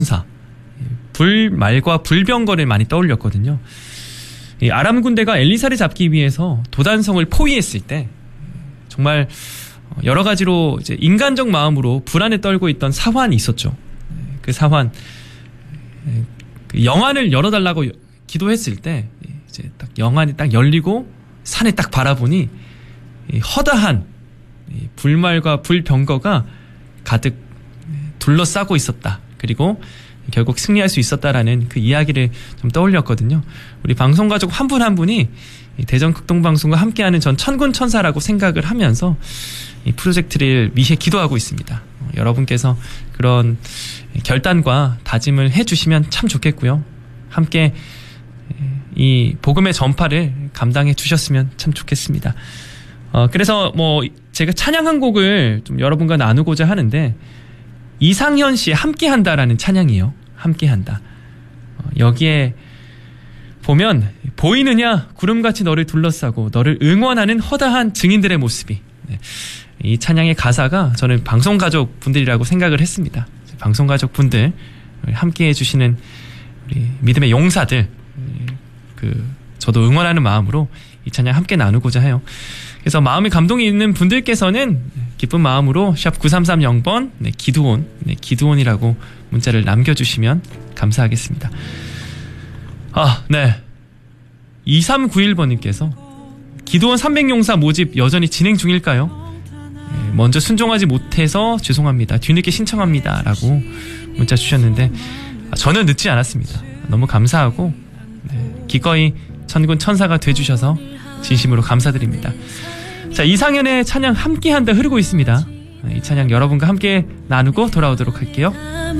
천사, 불말과 불병거를 많이 떠올렸거든요. 이 아람 군대가 엘리사를 잡기 위해서 도단성을 포위했을 때 정말 여러 가지로 이제 인간적 마음으로 불안에 떨고 있던 사환이 있었죠. 그 사환, 그 영안을 열어달라고 기도했을 때 이제 딱 영안이 딱 열리고 산에 딱 바라보니 허다한 불말과 불병거가 가득 둘러싸고 있었다. 그리고 결국 승리할 수 있었다라는 그 이야기를 좀 떠올렸거든요. 우리 방송가족 한 분 한 분이 대전 극동방송과 함께하는 전 천군천사라고 생각을 하면서 이 프로젝트를 위해 기도하고 있습니다. 여러분께서 그런 결단과 다짐을 해주시면 참 좋겠고요. 함께 이 복음의 전파를 감당해 주셨으면 참 좋겠습니다. 그래서 뭐 제가 찬양 한 곡을 좀 여러분과 나누고자 하는데, 이상현 씨의 함께한다라는 찬양이에요. 함께한다. 여기에 보면 보이느냐 구름같이 너를 둘러싸고 너를 응원하는 허다한 증인들의 모습이, 이 찬양의 가사가 저는 방송가족 분들이라고 생각을 했습니다. 방송가족 분들, 함께해 주시는 우리 믿음의 용사들, 저도 응원하는 마음으로 이 찬양 함께 나누고자 해요. 그래서 마음에 감동이 있는 분들께서는 기쁜 마음으로 샵 9330번 기도온, 기도온이라고 문자를 남겨주시면 감사하겠습니다. 네. 2391번님께서 기도원 300용사 모집 여전히 진행 중일까요? 먼저 순종하지 못해서 죄송합니다. 뒤늦게 신청합니다. 라고 문자 주셨는데, 저는 늦지 않았습니다. 너무 감사하고 기꺼이 천군 천사가 돼주셔서 진심으로 감사드립니다. 자, 이상현의 찬양 함께한다 흐르고 있습니다. 이 찬양 여러분과 함께 나누고 돌아오도록 할게요.